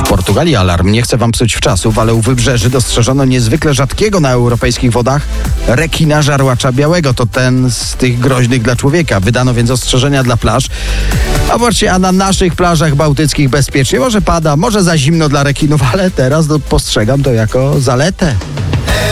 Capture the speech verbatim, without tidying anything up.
Portugalii alarm. Nie chcę wam psuć czasów, ale u wybrzeży dostrzeżono niezwykle rzadkiego na europejskich wodach rekina żarłacza białego. To ten z tych groźnych dla człowieka. Wydano więc ostrzeżenia dla plaż. A właśnie, a na naszych plażach bałtyckich bezpiecznie. Może pada, może za zimno dla rekinów, ale teraz postrzegam to jako zaletę.